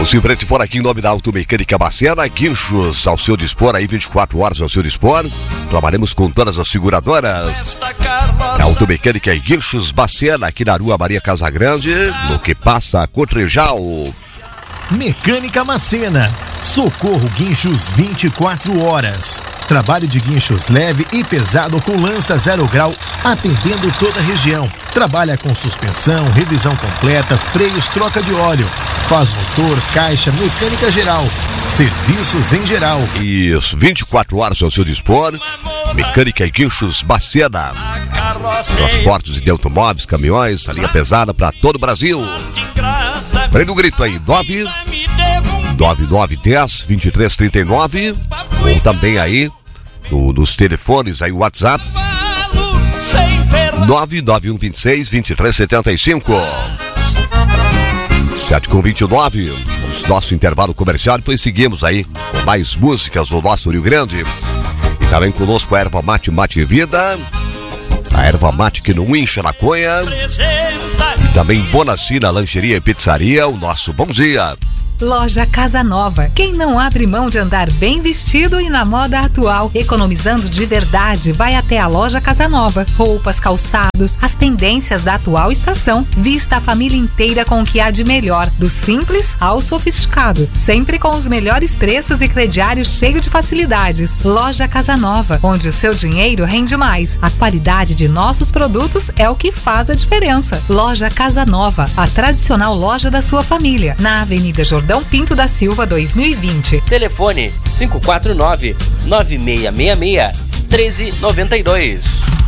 Se frente for aqui em nome da Automecânica Bacena, guinchos ao seu dispor, aí 24 horas ao seu dispor. Trabalhamos com todas as seguradoras. A Automecânica e Guinchos Bacena, aqui na Rua Maria Casagrande, no que passa a Cotrijal. Mecânica Macena, socorro guinchos 24 horas. Trabalho de guinchos leve e pesado com lança 0 grau, atendendo toda a região. Trabalha com suspensão, revisão completa, freios, troca de óleo. Faz motor, caixa, mecânica geral. Serviços em geral. Isso, 24 horas ao seu dispor. Mecânica e Guinchos Bacena. Transportes de automóveis, caminhões, a linha pesada para todo o Brasil. Prende o grito aí, 9910-2339, ou também aí nos telefones aí, o WhatsApp 99126-2375. 7h29, nosso intervalo comercial, depois seguimos aí com mais músicas do nosso Rio Grande. E também conosco a erva mate Vida, a erva mate que não incha na conha. E também Bonacina, lancheria e pizzaria, o nosso bom dia. Loja Casa Nova. Quem não abre mão de andar bem vestido e na moda atual, economizando de verdade, vai até a Loja Casa Nova. Roupas, calçados, as tendências da atual estação. Vista a família inteira com o que há de melhor, do simples ao sofisticado. Sempre com os melhores preços e crediário cheio de facilidades. Loja Casa Nova, onde o seu dinheiro rende mais. A qualidade de nossos produtos é o que faz a diferença. Loja Casa Nova, a tradicional loja da sua família. Na Avenida Jordão Pinto da Silva 2020. Telefone 549-9666-1392.